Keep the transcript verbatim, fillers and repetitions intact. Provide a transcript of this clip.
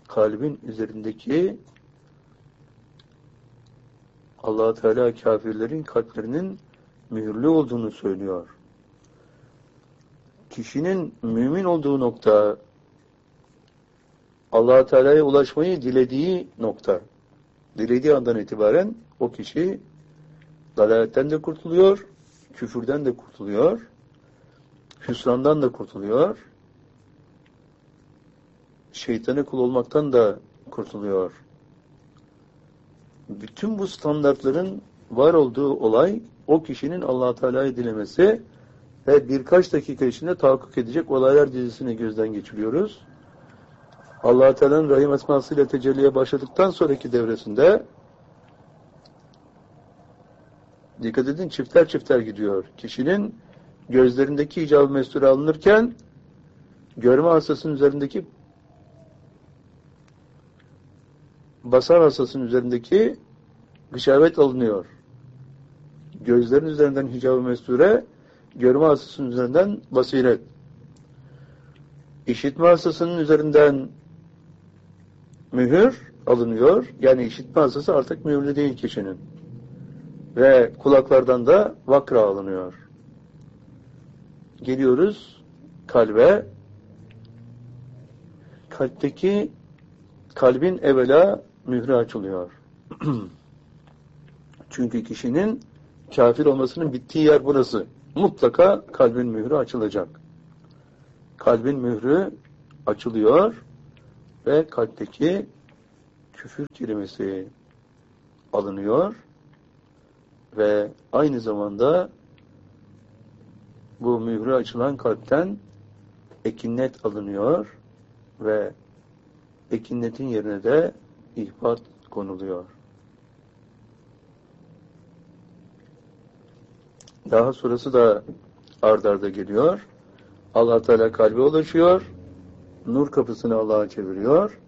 kalbin üzerindeki Allah Teala kafirlerin kalplerinin mühürlü olduğunu söylüyor. Kişinin mümin olduğu nokta, Allah Teala'ya ulaşmayı dilediği nokta. Dilediği andan itibaren o kişi dalaletten de kurtuluyor, küfürden de kurtuluyor, hüsrandan da kurtuluyor, şeytana kul olmaktan da kurtuluyor. Bütün bu standartların var olduğu olay, o kişinin Allah Teala'yı dilemesi ve birkaç dakika içinde tahakkuk edecek olaylar dizisini gözden geçiriyoruz. Allah Teala'nın Rahim esmasıyla tecelliye başladıktan sonraki devresinde dikkat edin, çifter çifter gidiyor. Kişinin gözlerindeki icab-ı mesture alınırken görme hastasının üzerindeki basar hastasının üzerindeki gışavet alınıyor. Gözlerin üzerinden hicab-ı mesture, görme hastasının üzerinden basiret. İşitme hastasının üzerinden mühür alınıyor. Yani işitme hastası artık mühürlü değil kişinin. Ve kulaklardan da vakra alınıyor. Geliyoruz kalbe. Kalpteki kalbin evvela mührü açılıyor. Çünkü kişinin kafir olmasının bittiği yer burası. Mutlaka kalbin mührü açılacak. Kalbin mührü açılıyor ve kalpteki küfür kelimesi alınıyor ve aynı zamanda bu mührü açılan kalpten ekinnet alınıyor ve ekinnetin yerine de ihbat konuluyor. Daha sonrası da ard arda geliyor. Allah Teala kalbe ulaşıyor. Nur kapısını Allah'a çeviriyor.